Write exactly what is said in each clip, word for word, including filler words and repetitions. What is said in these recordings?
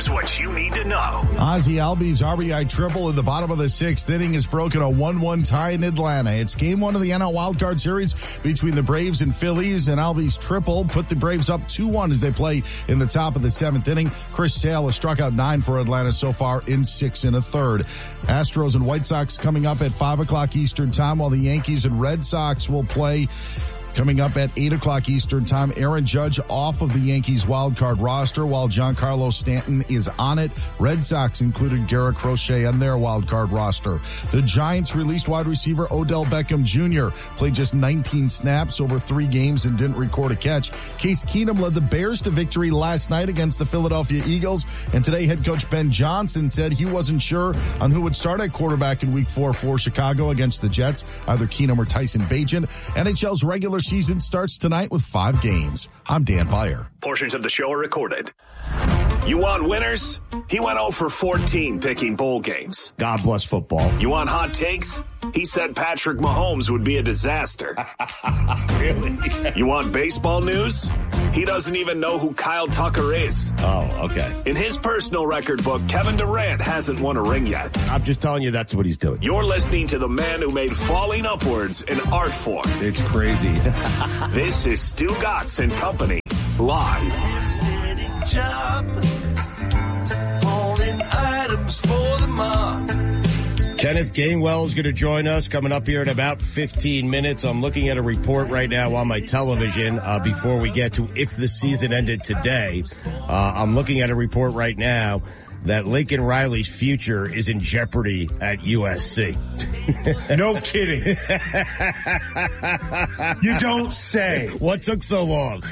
Here's what you need to know. Ozzie Albies R B I triple in the bottom of the sixth inning has broken a one one tie in Atlanta. It's game one of the N L Wildcard Series between the Braves and Phillies, and Albies triple put the Braves up two one as they play in the top of the seventh inning. Chris Sale has struck out nine for Atlanta so far in six and a third. Astros and White Sox coming up at five o'clock Eastern time, while the Yankees and Red Sox will play coming up at eight o'clock Eastern time. Aaron Judge off of the Yankees wild card roster, while Giancarlo Stanton is on it. Red Sox included Garrett Crochet on their wild card roster. The Giants released wide receiver Odell Beckham Junior Played just nineteen snaps over three games and didn't record a catch. Case Keenum led the Bears to victory last night against the Philadelphia Eagles. And today head coach Ben Johnson said he wasn't sure on who would start at quarterback in week four for Chicago against the Jets, either Keenum or Tyson Bagent. N H L's regular season starts tonight with five games. I'm Dan Beyer. Portions of the show are recorded. You want winners? He went oh for fourteen picking bowl games. God bless football. You want hot takes? He said Patrick Mahomes would be a disaster. Really? You want baseball news? He doesn't even know who Kyle Tucker is. Oh, okay. In his personal record book, Kevin Durant hasn't won a ring yet. I'm just telling you that's what he's doing. You're listening to the man who made falling upwards an art form. It's crazy. This is Stu Gatz and Company, live. Job, holding items for the mob. Kenneth Gainwell is going to join us coming up here in about fifteen minutes. I'm looking at a report right now on my television uh, before we get to if the season ended today. Uh, I'm looking at a report right now that Lincoln Riley's future is in jeopardy at U S C. No kidding. You don't say. What took so long?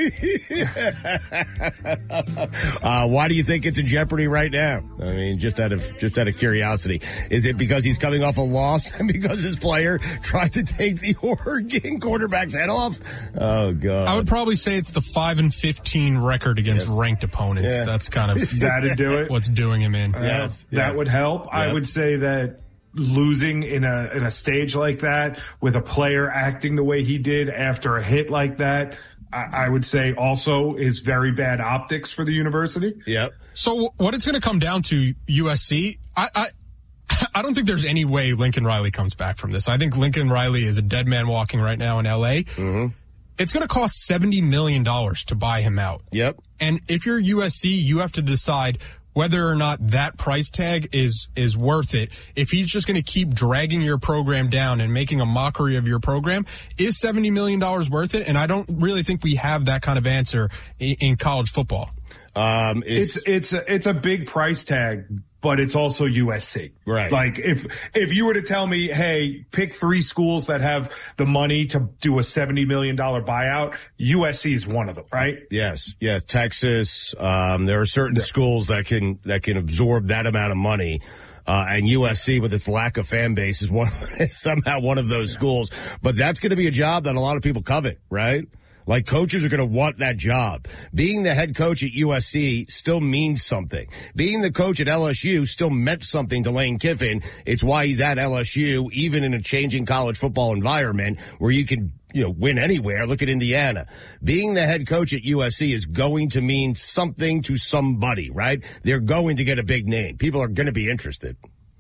uh, why do you think it's in jeopardy right now? I mean, just out of just out of curiosity. Is it because he's coming off a loss and because his player tried to take the Oregon quarterback's head off? Oh, God. I would probably say it's the five and fifteen record against yes. ranked opponents. Yeah. That's kind of that'd do it. What's doing him in. Uh, yes, that yes. would help. Yep. I would say that losing in a in a stage like that with a player acting the way he did after a hit like that, I, I would say also is very bad optics for the university. Yep. So what it's going to come down to, U S C, I, I I don't think there's any way Lincoln Riley comes back from this. I think Lincoln Riley is a dead man walking right now in L A. Mm-hmm. It's going to cost seventy million dollars to buy him out. Yep. And if you're U S C, you have to decide whether or not that price tag is is worth it. If he's just going to keep dragging your program down and making a mockery of your program, is seventy million dollars worth it? And I don't really think we have that kind of answer in, in college football. Um, it's it's it's a, it's a big price tag, but it's also U S C. Right. Like if if you were to tell me, hey, pick three schools that have the money to do a seventy million dollars buyout, U S C is one of them, right? Yes, yes. Texas, um, there are certain yeah. schools that can that can absorb that amount of money. Uh, and U S C, with its lack of fan base, is one is somehow one of those yeah. schools. But that's going to be a job that a lot of people covet, right? Like, coaches are going to want that job. Being the head coach at U S C still means something. Being the coach at L S U still meant something to Lane Kiffin. It's why he's at L S U, even in a changing college football environment where you can, you know, win anywhere. Look at Indiana. Being the head coach at U S C is going to mean something to somebody, right? They're going to get a big name. People are going to be interested.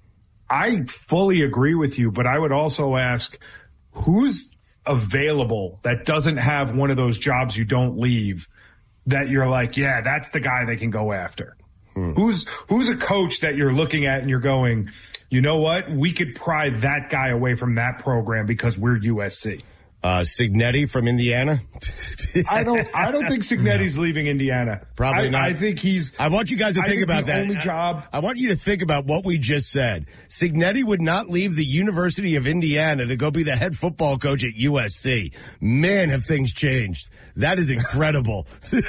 I fully agree with you, but I would also ask, who's available that doesn't have one of those jobs you don't leave that you're like, yeah, that's the guy they can go after? Hmm. Who's who's a coach that you're looking at and you're going, you know what, we could pry that guy away from that program because we're U S C? Uh, Cignetti from Indiana. I don't. I don't think Cignetti's no. leaving Indiana. Probably I, not. I think he's. I want you guys to I think, think about the that. Only job. I, I want you to think about what we just said. Cignetti would not leave the University of Indiana to go be the head football coach at U S C. Man, have things changed. That is incredible.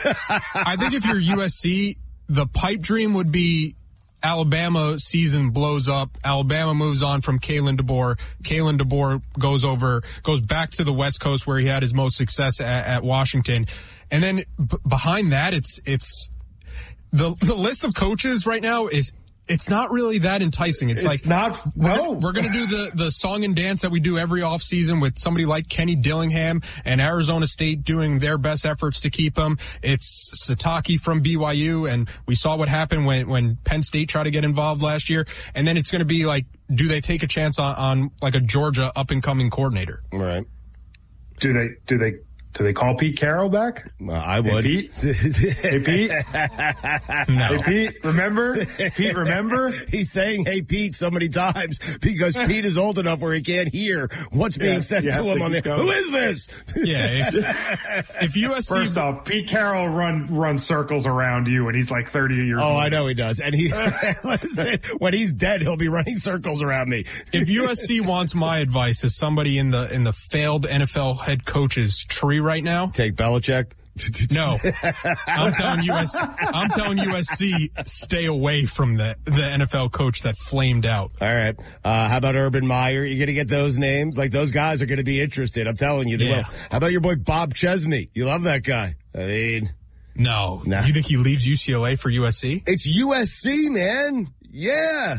I think if you're U S C, the pipe dream would be Alabama season blows up. Alabama moves on from Kalen DeBoer. Kalen DeBoer goes over, goes back to the West Coast where he had his most success at, at Washington. And then b- behind that, it's, it's the, the list of coaches right now is, It's not really that enticing. It's, It's like not. we're, No, we're going to do the, the song and dance that we do every offseason with somebody like Kenny Dillingham and Arizona State doing their best efforts to keep him. It's Sataki from B Y U, and we saw what happened when, when Penn State tried to get involved last year. And then it's going to be like, do they take a chance on, on like a Georgia up-and-coming coordinator? Right. Do they? Do they? Do they call Pete Carroll back? Uh, I would. Hey, Pete? Hey, Pete? No. Hey, Pete, remember? Pete, remember? He's saying, hey, Pete, so many times because Pete is old enough where he can't hear what's being Yeah, said you to have him to on the, keep going. who is this? Yeah. If, if U S C First off, Pete Carroll run run circles around you, and he's like thirty years Oh, old. I know he does. And he, listen, when he's dead, he'll be running circles around me. if U S C wants my advice as somebody in the in the failed N F L head coach's tree right now, Take Belichick. no, I'm telling U S. I'm telling U S C stay away from the the N F L coach that flamed out. All right. Uh, how about Urban Meyer? You're going to get those names? Like, those guys are going to be interested. I'm telling you, they Yeah. will. How about your boy Bob Chesney? You love that guy. I mean, No, Nah. you think he leaves U C L A for U S C? it's U S C, man. Yeah.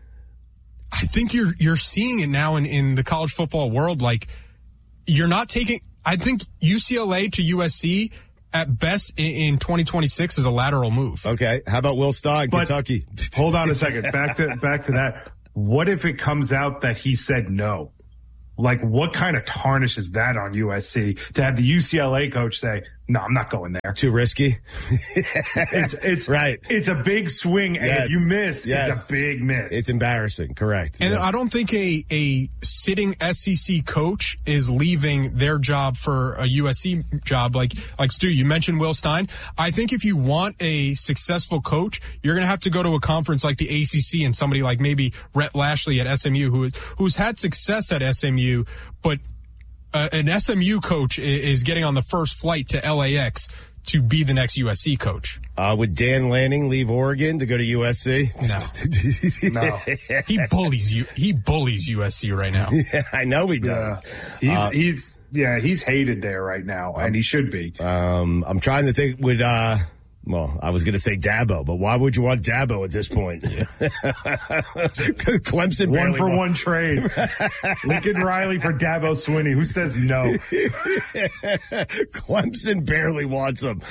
I think you're you're seeing it now in in the college football world. Like, you're not taking. I think U C L A to U S C at best in, in twenty twenty-six is a lateral move. Okay. How about Will Stein, But- Kentucky? Hold on a second. Back to back to that. What if it comes out that he said no? Like, what kind of tarnish is that on U S C to have the U C L A coach say, "No, I'm not going there"? Too risky. It's it's Right. It's a big swing, and Yes. if you miss, Yes. it's a big miss. It's embarrassing. Correct. And Yeah. I don't think a a sitting S E C coach is leaving their job for a U S C job. Like like Stu, you mentioned Will Stein. I think if you want a successful coach, you're going to have to go to a conference like the A C C and somebody like maybe Rhett Lashley at S M U, who who's had success at S M U, but uh, an S M U coach i- is getting on the first flight to L A X to be the next U S C coach. Uh, would Dan Lanning leave Oregon to go to U S C? No, no. he bullies you. He bullies U S C right now. Yeah, I know he Yeah. does. He's Uh, he's yeah he's hated there right now, and he should be. Um, I'm trying to think. Would uh, well, I was going to say Dabo, but why would you want Dabo at this point? Clemson One barely for won. one trade. Lincoln Riley for Dabo Swinney. Who says no? Clemson barely wants him.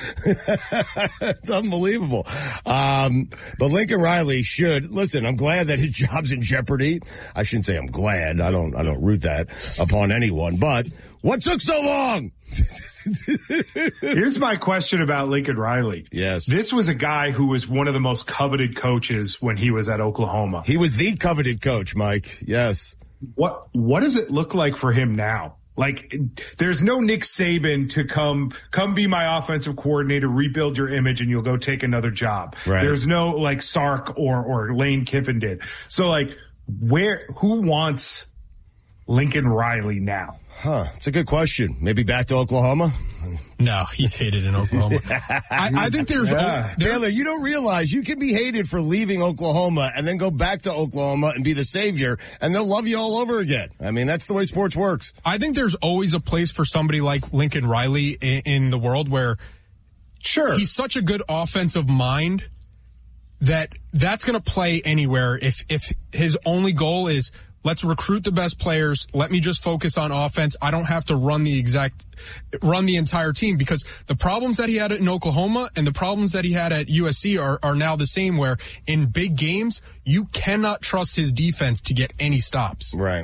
It's unbelievable. Um, but Lincoln Riley should listen. I'm glad that his job's in jeopardy. I shouldn't say I'm glad. I don't. I don't root that upon anyone. But what took so long? Here's my question about Lincoln Riley. Yes. This was a guy who was one of the most coveted coaches when he was at Oklahoma. He was the coveted coach, Mike. Yes. What what does it look like for him now? Like, there's no Nick Saban to come come be my offensive coordinator, rebuild your image, and you'll go take another job. Right. There's no like Sark or or Lane Kiffin did. So like, where who wants Lincoln Riley now? Huh. It's a good question. Maybe back to Oklahoma? No, he's hated in Oklahoma. I, I think there's Yeah. there- Taylor, you don't realize you can be hated for leaving Oklahoma and then go back to Oklahoma and be the savior, and they'll love you all over again. I mean, that's the way sports works. I think there's always a place for somebody like Lincoln Riley in, in the world where Sure. he's such a good offensive mind that that's going to play anywhere. If if his only goal is let's recruit the best players, let me just focus on offense. I don't have to run the exact run the entire team, because the problems that he had in Oklahoma and the problems that he had at U S C are are now the same, where in big games you cannot trust his defense to get any stops. Right.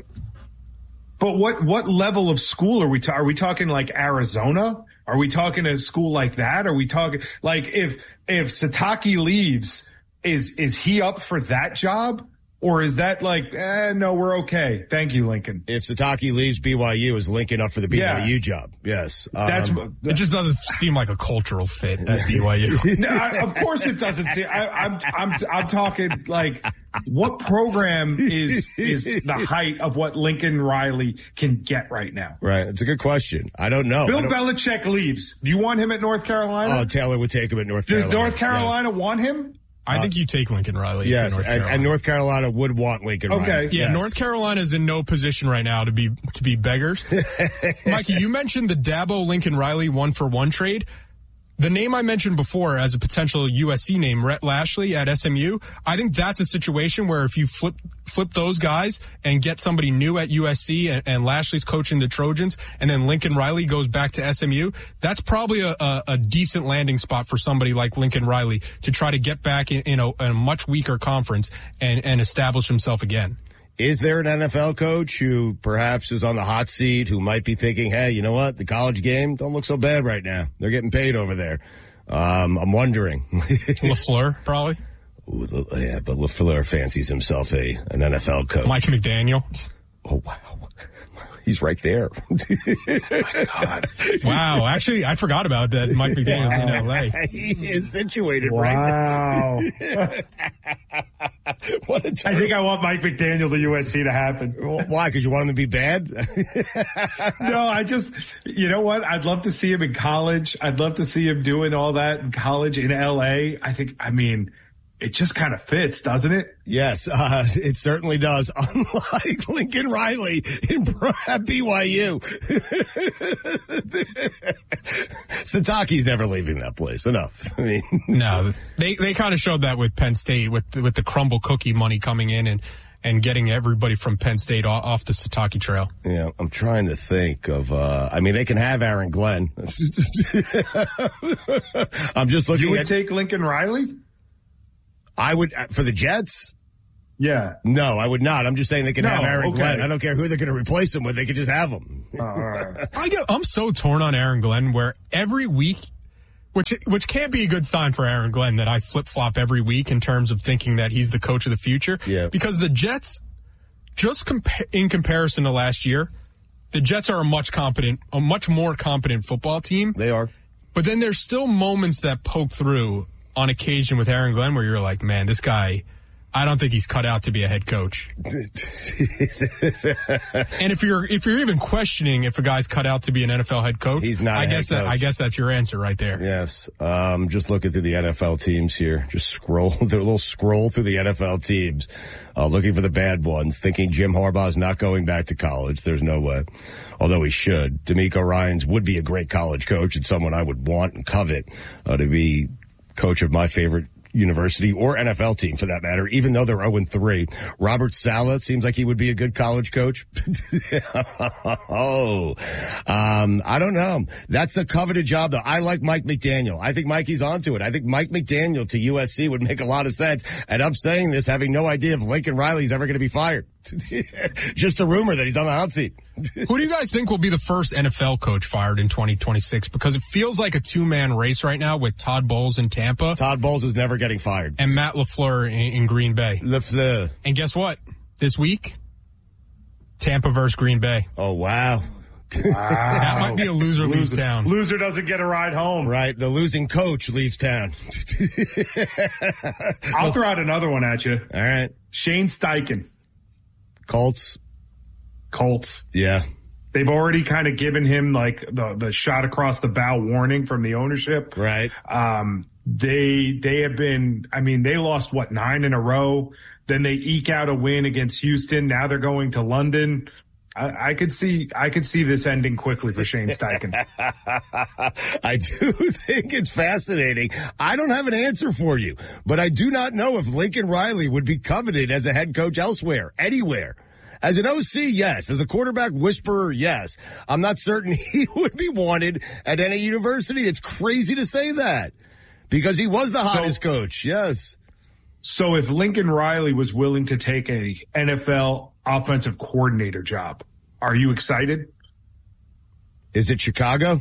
But what what level of school are we ta- are we talking like Arizona? Are we talking a school like that? Are we talking like if if Sataki leaves, is is he up for that job? Or is that like, eh, no, we're okay. Thank you, Lincoln. If Sataki leaves B Y U, is Lincoln up for the B Y U Yeah. job? Yes. Um, That's It just doesn't seem like a cultural fit at B Y U. no, I, of course it doesn't seem. I, I'm I'm I'm talking like, what program is is the height of what Lincoln Riley can get right now? right. It's a good question. I don't know. Bill I don't- Belichick leaves. Do you want him at North Carolina? Oh, Taylor would take him at North Does Carolina. North Carolina want him? I think you take Lincoln Riley. Yes, if you're North and, Carolina. and North Carolina would want Lincoln Okay. Riley. Yeah, Yes. North Carolina is in no position right now to be to be beggars. Mikey, you mentioned the Dabo Lincoln Riley one for one trade. The name I mentioned before as a potential U S C name, Rhett Lashley at S M U, I think that's a situation where if you flip flip those guys and get somebody new at U S C and, and Lashley's coaching the Trojans and then Lincoln Riley goes back to S M U, that's probably a, a, a decent landing spot for somebody like Lincoln Riley to try to get back in, in, a, in a much weaker conference and, and establish himself again. Is there an N F L coach who perhaps is on the hot seat who might be thinking, hey, you know what? The college game don't look so bad right now. They're getting paid over there. Um, I'm wondering. LaFleur, probably. Ooh, yeah, but LaFleur fancies himself a an N F L coach. Mike McDaniel. Oh, wow. He's right there. Oh my God. Wow. Actually, I forgot about that. Mike McDaniel's in L A. He is situated Wow. right there. What a I think I want Mike McDaniel to U S C to happen. Why? Because you want him to be bad? No, I just, you know what? I'd love to see him in college. I'd love to see him doing all that in college in L A. I think, I mean, it just kind of fits, doesn't it? Yes, uh, it certainly does. Unlike Lincoln Riley in at B Y U. Sataki's never leaving that place. Enough. I mean, no, they they kind of showed that with Penn State with with the crumble cookie money coming in and and getting everybody from Penn State off, off the Sataki trail. Yeah, I'm trying to think of. Uh, I mean, they can have Aaron Glenn. I'm just looking. You would at, take Lincoln Riley? I would for the Jets. Yeah. No, I would not. I'm just saying they can No, have Aaron okay. Glenn. I don't care who they're going to replace him with. They could just have him. Oh, all right. I get, I'm so torn on Aaron Glenn where every week, which which can't be a good sign for Aaron Glenn that I flip-flop every week in terms of thinking that he's the coach of the future. Yeah. Because the Jets, just compa- in comparison to last year, the Jets are a much competent, a much more competent football team. They are. But then there's still moments that poke through on occasion with Aaron Glenn where you're like, man, this guy, I don't think he's cut out to be a head coach. And if you're if you're even questioning if a guy's cut out to be an N F L head coach, he's not. I a guess head that coach. I guess that's your answer right there. Yes. Um, just looking through the N F L teams here. Just scroll, do a little scroll through the N F L teams, uh, looking for the bad ones, thinking Jim Harbaugh's not going back to college. There's no way. Although he should. D'Amico Ryans would be a great college coach and someone I would want and covet uh, to be coach of my favorite university or N F L team for that matter, even though they're oh and three. Robert Saleh seems like he would be a good college coach. oh, um, I don't know. That's a coveted job though. I like Mike McDaniel. I think Mikey's onto it. I think Mike McDaniel to U S C would make a lot of sense. And I'm saying this having no idea if Lincoln Riley's ever going to be fired. Just a rumor that he's on the hot seat. Who do you guys think will be the first N F L coach fired in twenty twenty-six? Because it feels like a two-man race right now with Todd Bowles in Tampa. Todd Bowles is never getting fired. And Matt LaFleur in, in Green Bay. LaFleur. And guess what? This week, Tampa versus Green Bay. Oh, wow. Wow. That might be a loser leaves Loser, town. loser doesn't get a ride home. Right. The losing coach leaves town. I'll throw out another one at you. All right. Shane Steichen, Colts. Colts. Yeah. They've already kind of given him like the, the shot across the bow warning from the ownership. Right. Um, they, they have been, I mean, they lost what, nine in a row. Then they eke out a win against Houston. Now they're going to London. I, I could see, I could see this ending quickly for Shane Steichen. I do think it's fascinating. I don't have an answer for you, but I do not know if Lincoln Riley would be coveted as a head coach elsewhere, anywhere. As an O C, yes. As a quarterback whisperer, yes. I'm not certain he would be wanted at any university. It's crazy to say that because he was the hottest so, coach. Yes. So if Lincoln Riley was willing to take a N F L offensive coordinator job, are you excited? Is it Chicago?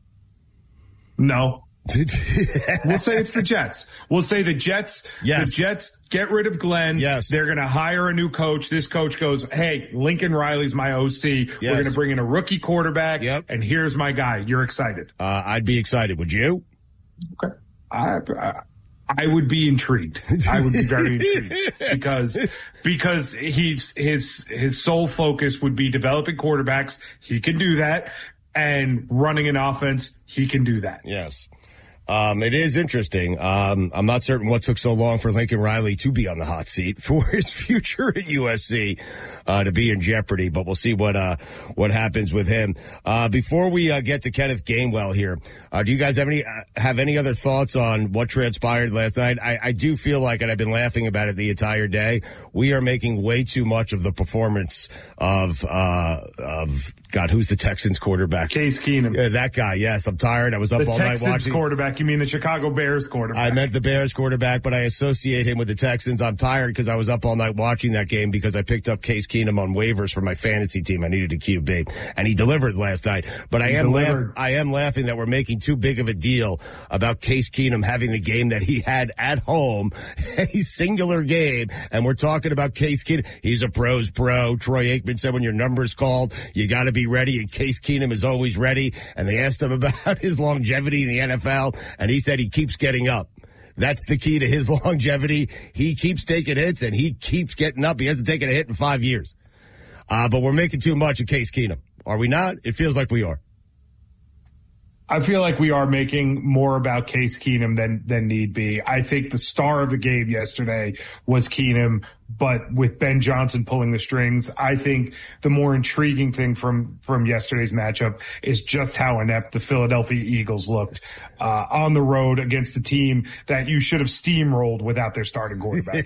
No. We'll say it's the Jets. We'll say the Jets, yes. the Jets get rid of Glenn. Yes. They're going to hire a new coach. This coach goes, hey, Lincoln Riley's my O C. Yes. We're going to bring in a rookie quarterback. Yep. And here's my guy. You're excited. Uh, I'd be excited. Would you? Okay. I, I, I would be intrigued. I would be very intrigued because, because he's, his, his sole focus would be developing quarterbacks. He can do that. And running an offense, he can do that. Yes. Um, it is interesting. Um, I'm not certain what took so long for Lincoln Riley to be on the hot seat for his future at U S C, uh, to be in jeopardy, but we'll see what, uh, what happens with him. Uh, before we, uh, get to Kenneth Gainwell here, uh, do you guys have any, uh, have any other thoughts on what transpired last night? I, I do feel like, and I've been laughing about it the entire day, we are making way too much of the performance of, uh, of, God, who's the Texans quarterback? Case Keenum. Yeah, that guy, yes. I'm tired. I was up the all Texans night watching. quarterback. You mean the Chicago Bears quarterback? I meant the Bears quarterback, but I associate him with the Texans. I'm tired because I was up all night watching that game because I picked up Case Keenum on waivers for my fantasy team. I needed a Q B, and he delivered last night. But I am laugh- I am laughing that we're making too big of a deal about Case Keenum having the game that he had at home, a singular game, and we're talking about Case Keenum. He's a pro's pro. Troy Aikman said when your number's called, you got to be ready, and Case Keenum is always ready. And they asked him about his longevity in the N F L, and he said he keeps getting up. That's the key to his longevity. He keeps taking hits, and he keeps getting up. He hasn't taken a hit in five years. Uh, but we're making too much of Case Keenum. Are we not? It feels like we are. I feel like we are making more about Case Keenum than, than need be. I think the star of the game yesterday was Keenum, but with Ben Johnson pulling the strings, I think the more intriguing thing from, from yesterday's matchup is just how inept the Philadelphia Eagles looked, uh, on the road against a team that you should have steamrolled without their starting quarterback.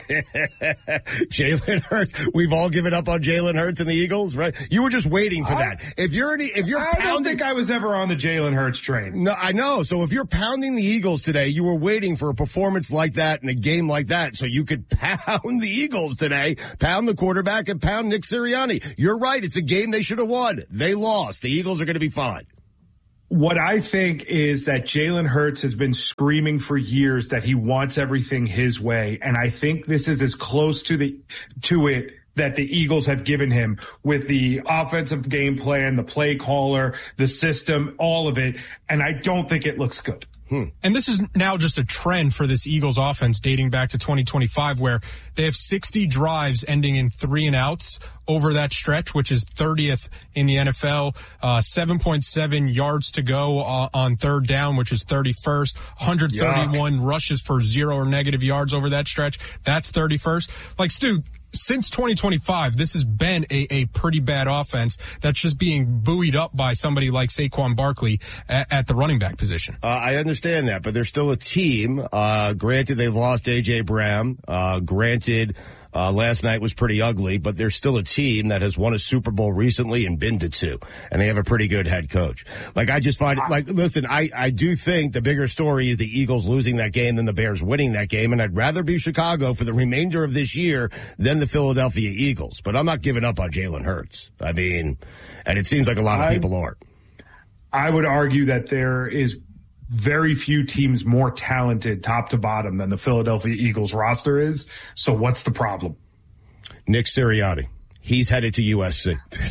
Jalen Hurts. We've all given up on Jalen Hurts and the Eagles, right? You were just waiting for I, that. If you're any, if you're I pounding, don't think I was ever on the Jalen Hurts train. No, I know. So if you're pounding the Eagles today, you were waiting for a performance like that in a game like that so you could pound the Eagles today, pound the quarterback, and pound Nick Sirianni. You're right. It's a game they should have won. They lost. The Eagles are going to be fine. What I think is that Jalen Hurts has been screaming for years that he wants everything his way. And I think this is as close to the, to it that the Eagles have given him with the offensive game plan, the play caller, the system, all of it. And I don't think it looks good. Hmm. And this is now just a trend for this Eagles offense dating back to twenty twenty-five, where they have sixty drives ending in three and outs over that stretch, which is thirtieth in the N F L, uh, seven point seven yards to go uh, on third down, which is thirty-first, one hundred thirty-one Yuck. Rushes for zero or negative yards over that stretch. That's thirty-first. Like, Stu, since twenty twenty-five, this has been a, a pretty bad offense that's just being buoyed up by somebody like Saquon Barkley at, at the running back position. Uh, I understand that, but they're still a team. Uh, granted, they've lost A J. Brown. Uh, granted, Uh, last night was pretty ugly, but they're still a team that has won a Super Bowl recently and been to two. And they have a pretty good head coach. Like, I just find it, like, listen, I, I do think the bigger story is the Eagles losing that game than the Bears winning that game. And I'd rather be Chicago for the remainder of this year than the Philadelphia Eagles. But I'm not giving up on Jalen Hurts. I mean, and it seems like a lot of I, people aren't. I would argue that there is very few teams more talented top to bottom than the Philadelphia Eagles roster is. So what's the problem? Nick Sirianni. He's headed to U S C.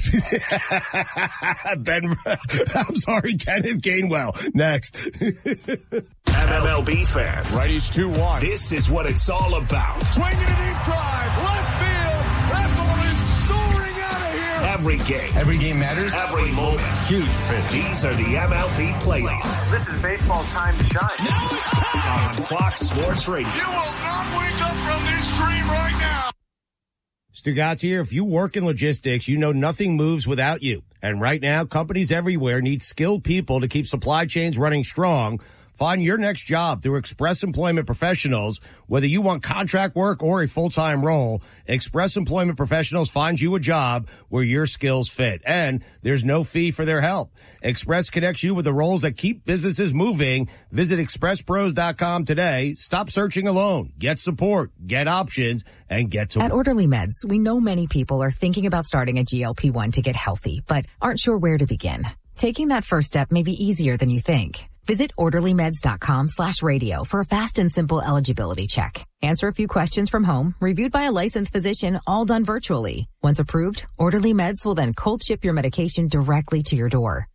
Ben, I'm sorry, Kenneth Gainwell. Next. M L B fans. Righties two one. This is what it's all about. Swinging a deep drive. Left field. That ball is soaring out of here. Every game. Every game matters. Every moment. Huge pitch. These are the M L B playoffs. This is baseball's time to shine. Now it's time. On Fox Sports Radio. You will not wake up from this dream right now. Stugatz here. If you work in logistics, you know nothing moves without you. And right now, companies everywhere need skilled people to keep supply chains running strong. Find your next job through Express Employment Professionals. Whether you want contract work or a full-time role, Express Employment Professionals finds you a job where your skills fit. And there's no fee for their help. Express connects you with the roles that keep businesses moving. Visit express pros dot com today. Stop searching alone. Get support, get options, and get to work. At Orderly Meds, we know many people are thinking about starting a G L P one to get healthy, but aren't sure where to begin. Taking that first step may be easier than you think. Visit orderly meds dot com slash radio for a fast and simple eligibility check. Answer a few questions from home, reviewed by a licensed physician, all done virtually. Once approved, Orderly Meds will then cold ship your medication directly to your door.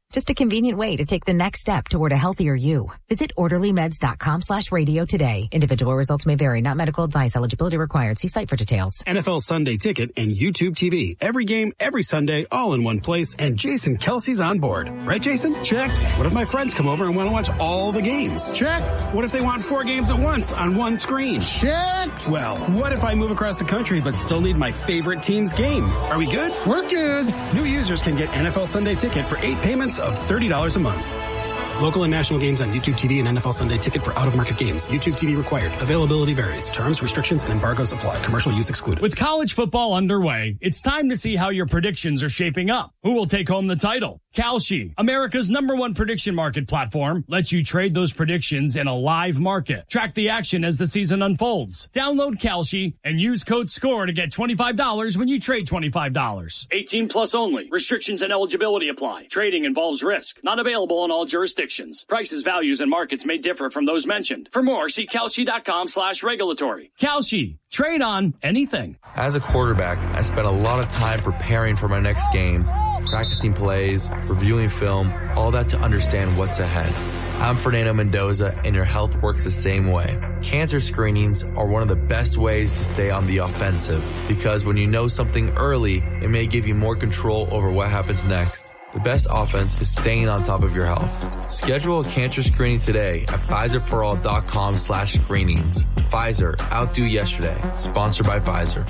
Just a convenient way to take the next step toward a healthier you. Visit orderlymeds.com slash radio today. Individual results may vary. Not medical advice. Eligibility required. See site for details. N F L Sunday Ticket and YouTube T V. Every game, every Sunday, all in one place. And Jason Kelsey's on board. Right, Jason? Check. What if my friends come over and want to watch all the games? Check. What if they want four games at once on one screen? Check. Well, what if I move across the country but still need my favorite team's game? Are we good? We're good. New users can get N F L Sunday Ticket for eight payments of thirty dollars a month. Local and national games on YouTube T V and N F L Sunday Ticket for out-of-market games. YouTube T V required. Availability varies. Terms, restrictions, and embargoes apply. Commercial use excluded. With college football underway, it's time to see how your predictions are shaping up. Who will take home the title? Kalshi, America's number one prediction market platform, lets you trade those predictions in a live market. Track the action as the season unfolds. Download Kalshi and use code SCORE to get twenty-five dollars when you trade twenty-five dollars. eighteen plus only. Restrictions and eligibility apply. Trading involves risk. Not available in all jurisdictions. Prices, values, and markets may differ from those mentioned. For more, see Kalshi.com slash regulatory. Kalshi. Trade on anything. As a quarterback, I spent a lot of time preparing for my next game, practicing plays, reviewing film, all that to understand what's ahead. I'm Fernando Mendoza, and your health works the same way. Cancer screenings are one of the best ways to stay on the offensive, because when you know something early, it may give you more control over what happens next. The best offense is staying on top of your health. Schedule a cancer screening today at Pfizerforall.com slash screenings. Pfizer, outdo yesterday. Sponsored by Pfizer.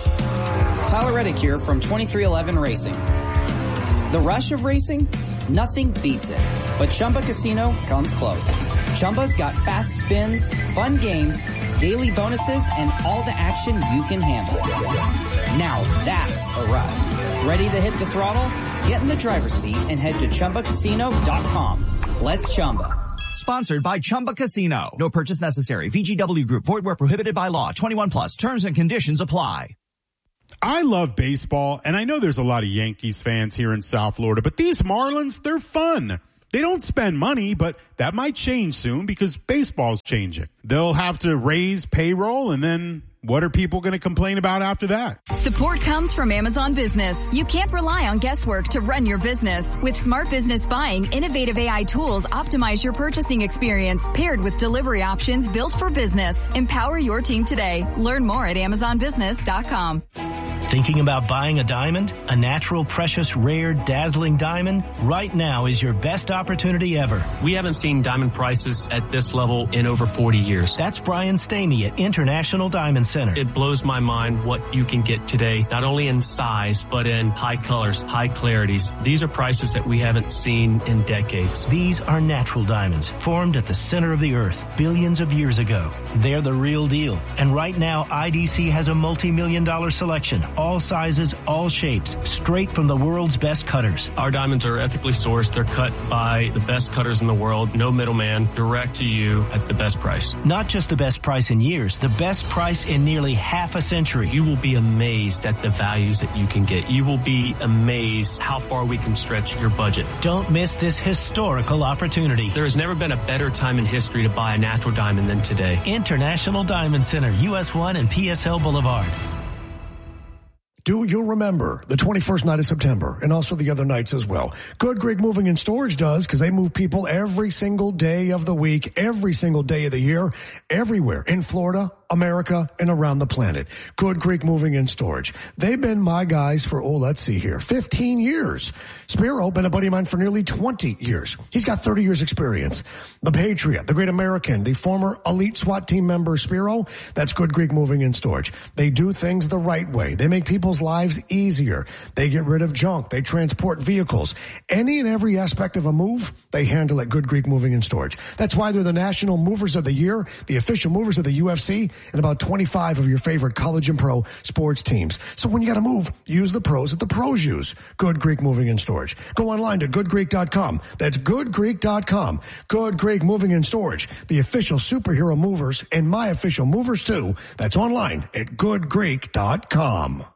Tyler Reddick here from twenty-three eleven Racing. The rush of racing? Nothing beats it. But Chumba Casino comes close. Chumba's got fast spins, fun games, daily bonuses, and all the action you can handle. Now that's a ride. Ready to hit the throttle? Get in the driver's seat and head to Chumba Casino dot com. Let's Chumba. Sponsored by Chumba Casino. No purchase necessary. V G W Group. Void where prohibited by law. twenty-one plus. Terms and conditions apply. I love baseball, and I know there's a lot of Yankees fans here in South Florida, but these Marlins, they're fun. They don't spend money, but that might change soon because baseball's changing. They'll have to raise payroll, and then what are people going to complain about after that? Support comes from Amazon Business. You can't rely on guesswork to run your business. With Smart Business Buying, innovative A I tools optimize your purchasing experience, paired with delivery options built for business. Empower your team today. Learn more at amazon business dot com. Thinking about buying a diamond? A natural, precious, rare, dazzling diamond? Right now is your best opportunity ever. We haven't seen diamond prices at this level in over forty years. That's Brian Stamey at International Diamond Center. It blows my mind what you can get today, not only in size, but in high colors, high clarities. These are prices that we haven't seen in decades. These are natural diamonds, formed at the center of the earth billions of years ago. They're the real deal. And right now, I D C has a multi-million dollar selection. All sizes, all shapes, straight from the world's best cutters. Our diamonds are ethically sourced. They're cut by the best cutters in the world. No middleman, direct to you at the best price. Not just the best price in years, the best price in nearly half a century. You will be amazed at the values that you can get. You will be amazed how far we can stretch your budget. Don't miss this historical opportunity. There has never been a better time in history to buy a natural diamond than today. International Diamond Center, U S one and P S L Boulevard. Do you remember the twenty-first night of September and also the other nights as well? Good Greek Moving and Storage does, because they move people every single day of the week, every single day of the year, everywhere in Florida, America, and around the planet. Good Greek Moving and Storage. They've been my guys for, oh, let's see here, fifteen years. Spiro, been a buddy of mine for nearly twenty years. He's got thirty years experience. The Patriot, the Great American, the former elite SWAT team member Spiro, that's Good Greek Moving and Storage. They do things the right way. They make people's lives easier. They get rid of junk. They transport vehicles. Any and every aspect of a move, they handle at Good Greek Moving and Storage. That's why they're the National Movers of the Year, the official movers of the U F C, and about twenty-five of your favorite college and pro sports teams. So when you got to move, use the pros that the pros use. Good Greek Moving and Storage. Go online to good greek dot com. That's good greek dot com. Good Greek Moving and Storage, the official superhero movers and my official movers too. That's online at good greek dot com.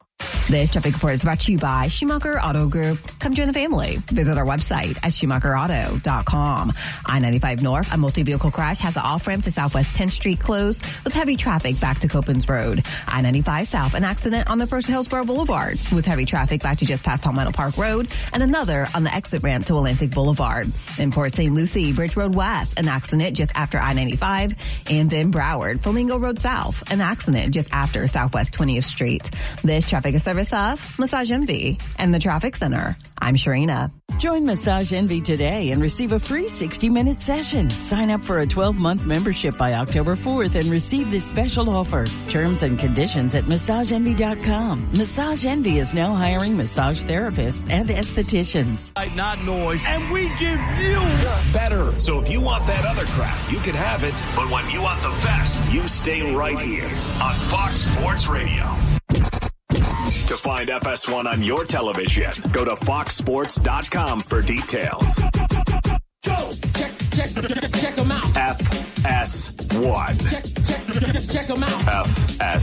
This traffic report is brought to you by Schumacher Auto Group. Come join the family. Visit our website at schumacher auto dot com. I ninety-five North, a multi-vehicle crash has an off-ramp to Southwest tenth Street closed with heavy traffic back to Copans Road. I ninety-five South, an accident on the first Hillsborough Boulevard with heavy traffic back to just past Palmetto Park Road and another on the exit ramp to Atlantic Boulevard. In Port Saint Lucie, Bridge Road West, an accident just after I ninety-five. And in Broward, Flamingo Road South, an accident just after Southwest twentieth Street. This traffic is service of Massage Envy and the Traffic Center. I'm Sharina. Join Massage Envy today and receive a free sixty minute session. Sign up for a twelve month membership by October fourth and receive this special offer. Terms and conditions at massage envy dot com. Massage Envy is now hiring massage therapists and estheticians. Not noise, and we give you better. So if you want that other crap, you can have it. But when you want the best, you stay right here on Fox Sports Radio. To find F S one on your television, go to fox sports dot com for details. Go! Check, check, check, check them out. F S one. Check, check, check them out. F S